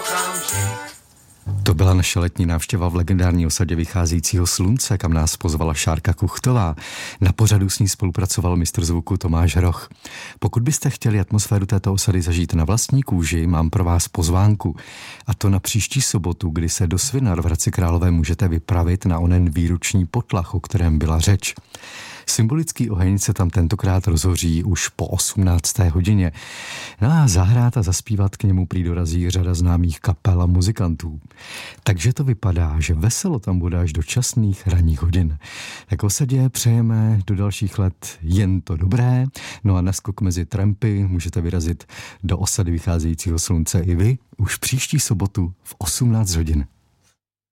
To byla naše letní návštěva v legendární osadě vycházejícího slunce, kam nás pozvala Šárka Kuchtová. Na pořadu s ní spolupracoval mistr zvuku Tomáš Hroch. Pokud byste chtěli atmosféru této osady zažít na vlastní kůži, mám pro vás pozvánku. A to na příští sobotu, kdy se do Svinar v Hradci Králové můžete vypravit na onen výroční potlach, o kterém byla řeč. Symbolický oheň se tam tentokrát rozhoří už po 18. hodině. No a zahrát a zaspívat k němu prý dorazí řada známých kapel a muzikantů. Takže to vypadá, že veselo tam bude až do časných ranních hodin. Tak osadě přejeme do dalších let jen to dobré. No a naskok mezi trampy můžete vyrazit do osady vycházejícího slunce i vy už příští sobotu v 18 hodin.